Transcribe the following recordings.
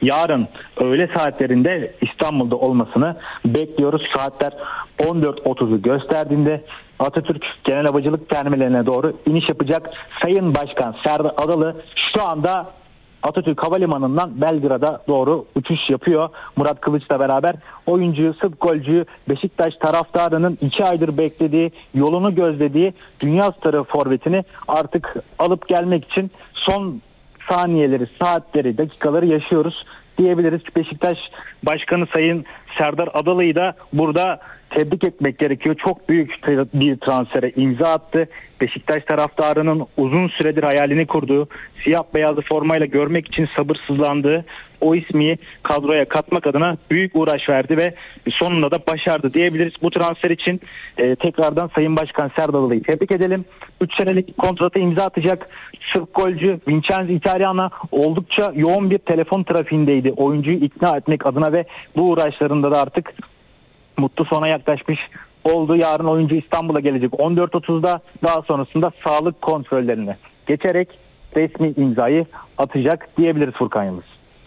yarın öğle saatlerinde İstanbul'da olmasını bekliyoruz. Saatler 14.30'u gösterdiğinde Atatürk Genel Havacılık Terminaline doğru iniş yapacak Sayın Başkan Serdar Adalı şu anda Atatürk Havalimanı'ndan Belgrad'a doğru uçuş yapıyor. Murat Kılıç'la beraber oyuncuyu, Sırp golcüyü, Beşiktaş taraftarının 2 aydır beklediği, yolunu gözlediği dünya starı forvetini artık alıp gelmek için son saniyeleri, saatleri, dakikaları yaşıyoruz diyebiliriz. Beşiktaş Başkanı Sayın Serdar Adalı'yı da burada tebrik etmek gerekiyor. Çok büyük bir transfere imza attı. Beşiktaş taraftarının uzun süredir hayalini kurduğu, siyah beyazlı formayla görmek için sabırsızlandığı o ismi kadroya katmak adına büyük uğraş verdi ve sonunda da başardı diyebiliriz. Bu transfer için tekrardan Sayın Başkan Serdar Adalı'yı tebrik edelim. 3 senelik kontratı imza atacak Sırp golcü Vincenzo Italiano oldukça yoğun bir telefon trafiğindeydi oyuncuyu ikna etmek adına ve bu uğraşlarında da artık mutlu sona yaklaşmış oldu. Yarın oyuncu İstanbul'a gelecek 14.30'da, daha sonrasında sağlık kontrollerine geçerek resmi imzayı atacak diyebiliriz Furkan Yıldız.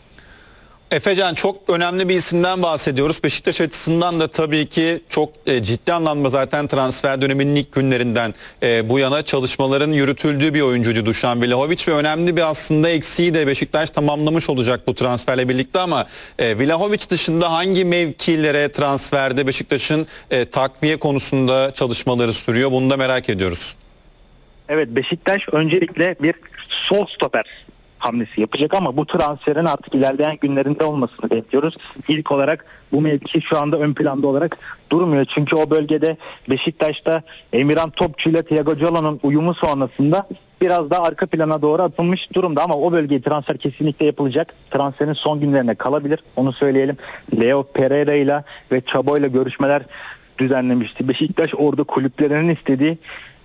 Efecan, çok önemli bir isimden bahsediyoruz. Beşiktaş açısından da tabii ki çok ciddi anlamda zaten transfer döneminin ilk günlerinden bu yana çalışmaların yürütüldüğü bir oyuncuydu Dušan Vlahović ve önemli bir aslında eksiği de Beşiktaş tamamlamış olacak bu transferle birlikte ama Vlahović dışında hangi mevkilere transferde Beşiktaş'ın takviye konusunda çalışmaları sürüyor, bunu da merak ediyoruz. Evet, Beşiktaş öncelikle bir sol stoper hamlesi yapacak ama bu transferin artık ilerleyen günlerinde olmasını bekliyoruz. İlk olarak bu mevki şu anda ön planda olarak durmuyor. Çünkü o bölgede Beşiktaş'ta Emirhan Topçu ile Thiago Ciola'nın uyumu sonrasında biraz daha arka plana doğru atılmış durumda ama o bölgeye transfer kesinlikle yapılacak. Transferin son günlerine kalabilir. Onu söyleyelim. Leo Pereira ile ve Çabo ile görüşmeler düzenlemişti. Beşiktaş orada kulüplerinin istediği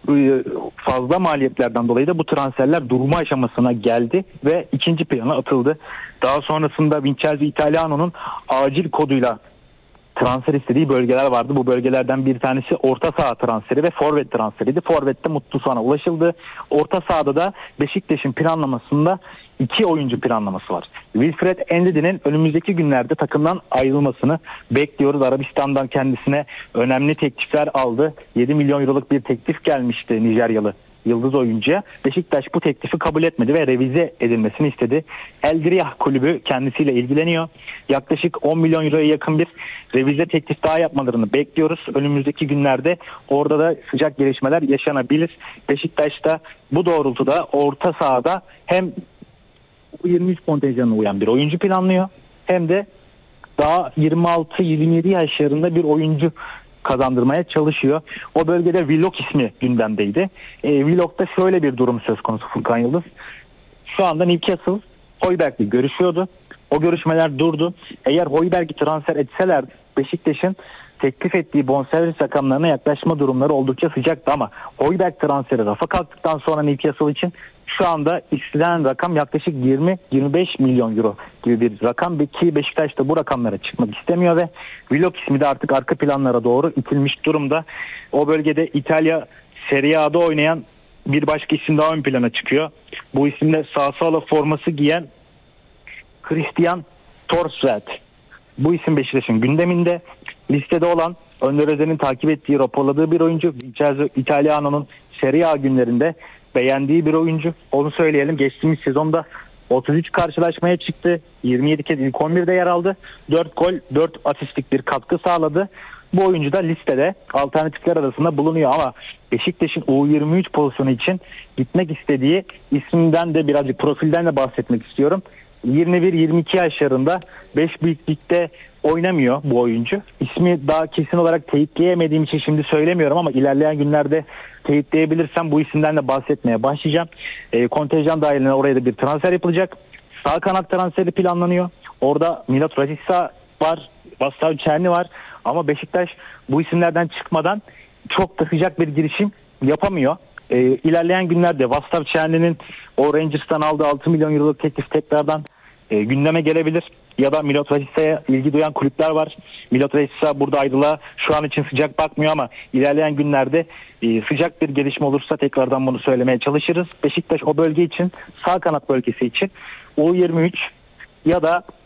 fazla maliyetlerden dolayı da bu transferler durma aşamasına geldi ve ikinci plana atıldı. Daha sonrasında Vincenzo Italiano'nun acil koduyla transfer istediği bölgeler vardı. Bu bölgelerden bir tanesi orta saha transferi ve forvet transferiydi. Forvet'te mutlu sona ulaşıldı. Orta sahada da Beşiktaş'ın planlamasında 2 oyuncu planlaması var. Wilfred Ndidi'nin önümüzdeki günlerde takımdan ayrılmasını bekliyoruz. Arabistan'dan kendisine önemli teklifler aldı. 7 milyon euroluk bir teklif gelmişti Nijeryalı yıldız oyuncuya. Beşiktaş bu teklifi kabul etmedi ve revize edilmesini istedi. Eldiriyah kulübü kendisiyle ilgileniyor. Yaklaşık 10 milyon euroya yakın bir revize teklif daha yapmalarını bekliyoruz. Önümüzdeki günlerde orada da sıcak gelişmeler yaşanabilir. Beşiktaş'ta bu doğrultuda orta sahada hem 23 kontenjanına uyan bir oyuncu planlıyor hem de daha 26-27 yaşlarında bir oyuncu kazandırmaya çalışıyor. O bölgede Willock ismi gündemdeydi. Willock'ta şöyle bir durum söz konusu Furkan Yıldız. Şu anda Newcastle Højbjerg'le görüşüyordu. O görüşmeler durdu. Eğer Højbjerg'i transfer etseler Beşiktaş'ın teklif ettiği bonservis rakamlarına yaklaşma durumları oldukça sıcaktı ama Højbjerg transferi rafa kalktıktan sonra Newcastle için şu anda istenen rakam yaklaşık 20-25 milyon euro gibi bir rakam ki Beşiktaş da bu rakamlara çıkmak istemiyor ve Willock ismi de artık arka planlara doğru itilmiş durumda. O bölgede İtalya Serie A'da oynayan bir başka isim daha ön plana çıkıyor. Bu isimde Sassuolo forması giyen Christian Torstvedt. Bu isim Beşiktaş'ın gündeminde. Listede olan Önder Özen'in takip ettiği, raporladığı bir oyuncu. Vincenzo Italiano'nun Serie A günlerinde beğendiği bir oyuncu. Onu söyleyelim. Geçtiğimiz sezonda 33 karşılaşmaya çıktı. 27 kez ilk 11'de yer aldı. 4 gol, 4 asistlik bir katkı sağladı. Bu oyuncu da listede alternatifler arasında bulunuyor ama Beşiktaş'ın U23 pozisyonu için gitmek istediği isimden de birazcık profilden de bahsetmek istiyorum. 21-22 yaşlarında 5 büyük ligde oynamıyor bu oyuncu. İsmi daha kesin olarak teyitleyemediğim için şimdi söylemiyorum ama ilerleyen günlerde teyitleyebilirsem bu isimden de bahsetmeye başlayacağım. Kontenjan dahilinde oraya da bir transfer yapılacak. Sağ kanat transferi planlanıyor. Orada Milot Rashica var, Vaslav Černi var ama Beşiktaş bu isimlerden çıkmadan çok da sıcak bir girişim yapamıyor. İlerleyen günlerde Vaslav Černi'nin o Rangers'tan aldığı 6 milyon euroluk teklif tekrardan gündeme gelebilir. Ya da Milot Rasica'ya ilgi duyan kulüpler var. Milot Rashica burada ayrılığa şu an için sıcak bakmıyor ama ilerleyen günlerde sıcak bir gelişme olursa tekrardan bunu söylemeye çalışırız. Beşiktaş o bölge için, sağ kanat bölgesi için U23 ya da